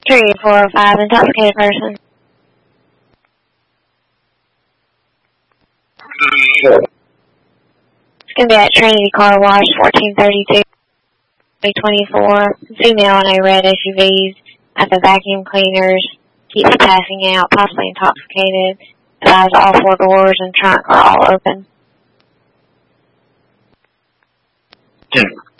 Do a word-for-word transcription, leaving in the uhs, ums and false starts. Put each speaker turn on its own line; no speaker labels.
Three four oh five, intoxicated person. It's going to be at Trinity Car Wash, fourteen thirty-two, twenty-four. Female in a red S U Vs at the vacuum cleaners. Keeps passing out, possibly intoxicated. Advise all four doors and trunk are all open.
ten.